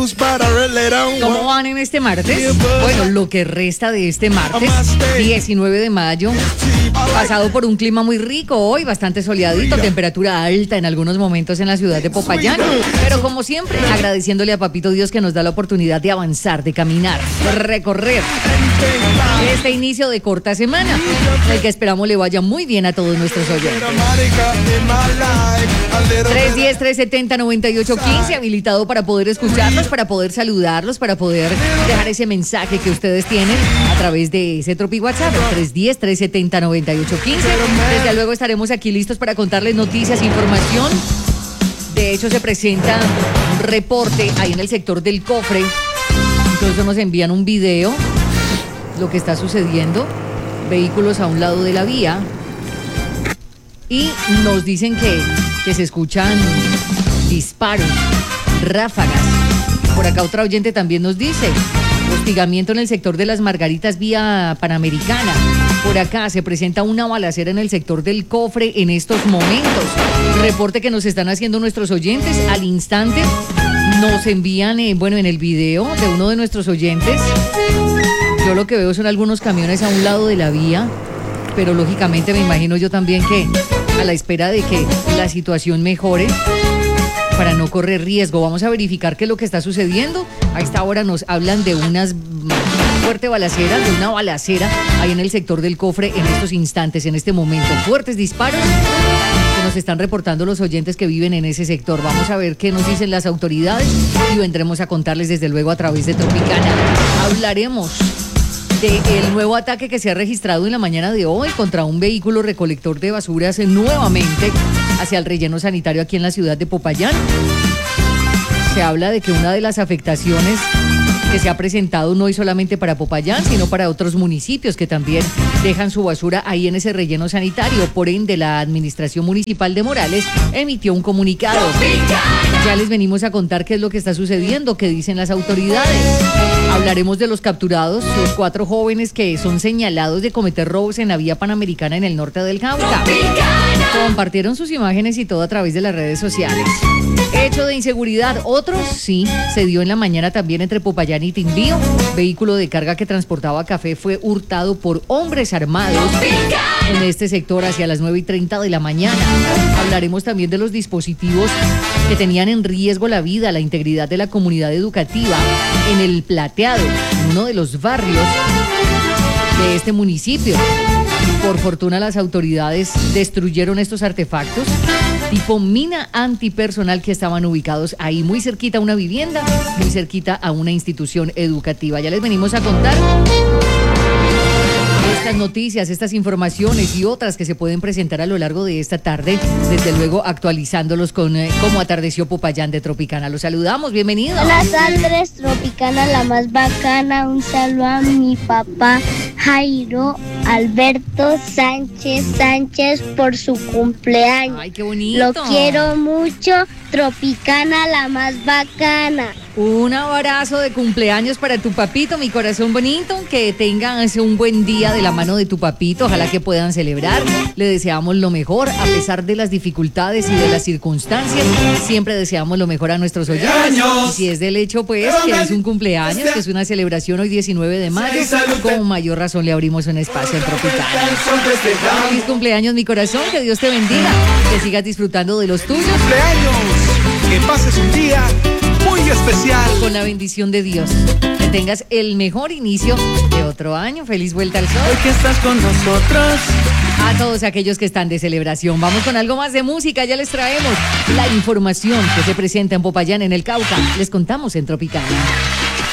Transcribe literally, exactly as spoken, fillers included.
¿Cómo van en este martes? Bueno, lo que resta de este martes, diecinueve de mayo, pasado por un clima muy rico hoy, bastante soleadito, temperatura alta en algunos momentos en la ciudad de Popayán, pero como siempre, agradeciéndole a Papito Dios que nos da la oportunidad de avanzar, de caminar, de recorrer este inicio de corta semana, el que esperamos le vaya muy bien a todos nuestros oyentes. tres diez, tres setenta, noventa y ocho quince, habilitado para poder escucharlos, para poder saludarlos, para poder dejar ese mensaje que ustedes tienen a través de ese Tropi WhatsApp, tres diez, tres setenta, noventa y ocho quince. Desde luego estaremos aquí listos para contarles noticias, información. De hecho, se presenta un reporte ahí en el sector del Cofre. Entonces nos envían un video, lo que está sucediendo, vehículos a un lado de la vía, y nos dicen que, que se escuchan disparos, ráfagas. Por acá otra oyente también nos dice: hostigamiento en el sector de las Margaritas vía Panamericana. Por acá se presenta una balacera en el sector del Cofre en estos momentos. Reporte que nos están haciendo nuestros oyentes al instante. Nos envían, eh, bueno, en el video de uno de nuestros oyentes, yo lo que veo son algunos camiones a un lado de la vía, pero lógicamente me imagino yo también que a la espera de que la situación mejore, para no correr riesgo. Vamos a verificar qué es lo que está sucediendo. A esta hora nos hablan de unas fuerte balacera, de una balacera ahí en el sector del Cofre en estos instantes, en este momento. Fuertes disparos que nos están reportando los oyentes que viven en ese sector. Vamos a ver qué nos dicen las autoridades y vendremos a contarles desde luego a través de Tropicana. Hablaremos del nuevo ataque que se ha registrado en la mañana de hoy contra un vehículo recolector de basuras nuevamente hacia el relleno sanitario aquí en la ciudad de Popayán. Se habla de que una de las afectaciones que se ha presentado no es solamente para Popayán, sino para otros municipios que también dejan su basura ahí en ese relleno sanitario. Por ende, la Administración Municipal de Morales emitió un comunicado. Ya les venimos a contar qué es lo que está sucediendo, qué dicen las autoridades. Hablaremos de los capturados, los cuatro jóvenes que son señalados de cometer robos en la vía Panamericana en el norte del Cauca. Compartieron sus imágenes y todo a través de las redes sociales. Hecho de inseguridad, otros sí, se dio en la mañana también entre Popayán y Timbío. Vehículo de carga que transportaba café fue hurtado por hombres armados en este sector hacia las nueve y treinta de la mañana. Hablaremos también de los dispositivos que tenían en riesgo la vida, la integridad de la comunidad educativa en el Plateado, uno de los barrios de este municipio. Por fortuna, las autoridades destruyeron estos artefactos tipo mina antipersonal que estaban ubicados ahí muy cerquita a una vivienda, muy cerquita a una institución educativa. Ya les venimos a contar estas noticias, estas informaciones y otras que se pueden presentar a lo largo de esta tarde, desde luego actualizándolos con eh, cómo atardeció Popayán de Tropicana. Los saludamos, bienvenidos. Buenas tardes, Tropicana, la más bacana. Un saludo a mi papá Jairo Alberto Sánchez Sánchez por su cumpleaños. Ay, qué bonito. Lo quiero mucho, Tropicana, la más bacana. Un abrazo de cumpleaños para tu papito, mi corazón bonito. Que tengan un buen día de la mano de tu papito. Ojalá que puedan celebrar. Le deseamos lo mejor a pesar de las dificultades y de las circunstancias. Siempre deseamos lo mejor a nuestros oyentes. Y si es del hecho, pues, que es un cumpleaños, que es una celebración hoy diecinueve de mayo, con mayor razón le abrimos un espacio en Tropicana. Feliz cumpleaños, mi corazón. Que Dios te bendiga. Que sigas disfrutando de los tuyos. Cumpleaños. Que pases un día muy especial. Con la bendición de Dios. Que tengas el mejor inicio de otro año. Feliz vuelta al sol. Hoy que estás con nosotros. A todos aquellos que están de celebración. Vamos con algo más de música. Ya les traemos la información que se presenta en Popayán, en el Cauca. Les contamos en Tropicana.